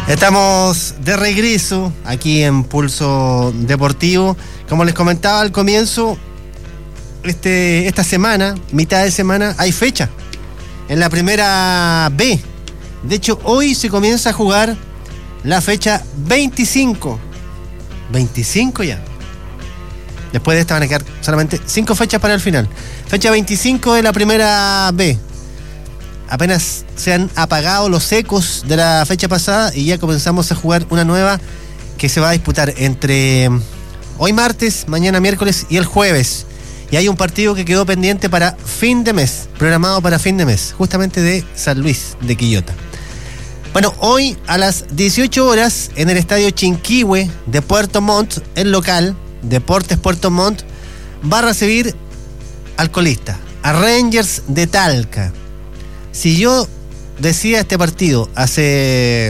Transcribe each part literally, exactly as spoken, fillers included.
Estamos de regreso aquí en Pulso Deportivo. Como les comentaba al comienzo, este, esta semana, mitad de semana, hay fecha en la primera B. De hecho, hoy se comienza a jugar la fecha veinticinco. veinticinco ya. Después de esta van a quedar solamente cinco fechas para el final. Fecha veinticinco de la primera B. Apenas se han apagado los ecos de la fecha pasada y ya comenzamos a jugar una nueva que se va a disputar entre hoy martes, mañana miércoles y el jueves. Y hay un partido que quedó pendiente para fin de mes, programado para fin de mes, justamente de San Luis de Quillota. Bueno, hoy a las dieciocho horas en el estadio Chinquihue de Puerto Montt, el local, Deportes Puerto Montt, va a recibir al colista, a Rangers de Talca. Si yo decía este partido hace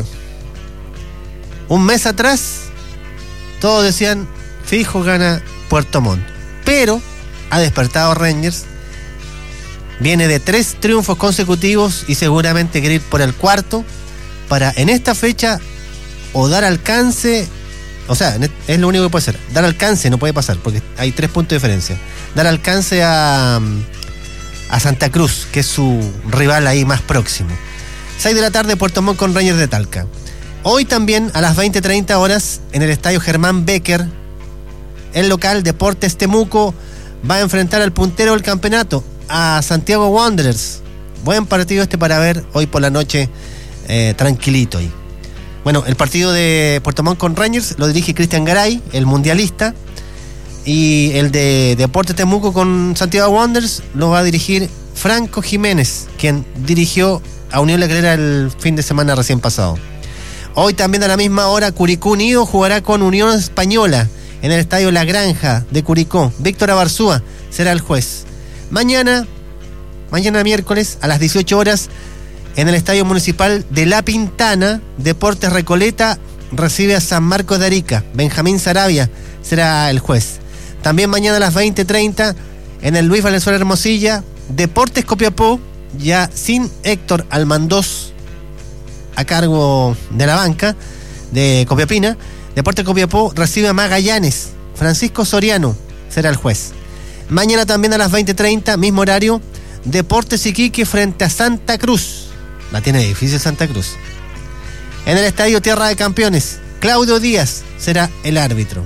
un mes atrás, todos decían, fijo gana Puerto Montt. Pero ha despertado Rangers, viene de tres triunfos consecutivos y seguramente quiere ir por el cuarto para en esta fecha o dar alcance, o sea, es lo único que puede ser, dar alcance, no puede pasar porque hay tres puntos de diferencia, dar alcance a... a Santa Cruz, que es su rival ahí más próximo. seis de la tarde, Puerto Montt con Rangers de Talca. Hoy también a las veinte treinta horas en el estadio Germán Becker, el local Deportes Temuco va a enfrentar al puntero del campeonato, a Santiago Wanderers. Buen partido este para ver hoy por la noche, eh, tranquilito ahí. Bueno, el partido de Puerto Montt con Rangers lo dirige Cristian Garay, el mundialista. Y el de Deportes Temuco con Santiago Wanderers lo va a dirigir Franco Jiménez, quien dirigió a Unión La Calera el fin de semana recién pasado. Hoy también a la misma hora Curicó Unido jugará con Unión Española en el estadio La Granja de Curicó. Víctor Abarzúa será el juez. Mañana, mañana miércoles a las dieciocho horas en el estadio municipal de La Pintana, Deportes Recoleta recibe a San Marcos de Arica. Benjamín Sarabia será el juez. También mañana a las veinte treinta en el Luis Valenzuela Hermosilla, Deportes Copiapó, ya sin Héctor Almandós a cargo de la banca de Copiapina. Deportes Copiapó recibe a Magallanes. Francisco Soriano será el juez. Mañana también a las veinte treinta, mismo horario, Deportes Iquique frente a Santa Cruz. La tiene difícil Santa Cruz. En el estadio Tierra de Campeones, Claudio Díaz será el árbitro.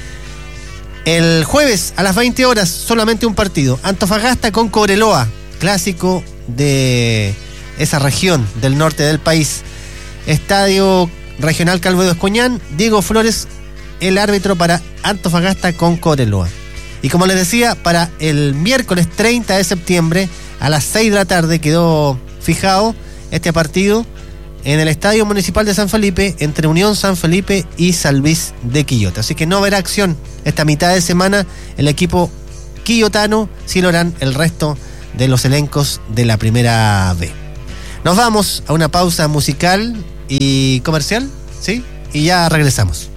El jueves a las veinte horas, solamente un partido. Antofagasta con Cobreloa, clásico de esa región del norte del país. Estadio Regional Calvo de Escuñán, Diego Flores, el árbitro para Antofagasta con Cobreloa. Y como les decía, para el miércoles treinta de septiembre, a las seis de la tarde, quedó fijado este partido en el Estadio Municipal de San Felipe, entre Unión San Felipe y San Luis de Quillota. Así que no verá acción esta mitad de semana el equipo quillotano, si lo harán el resto de los elencos de la primera B. Nos vamos a una pausa musical y comercial, ¿sí? Y ya regresamos.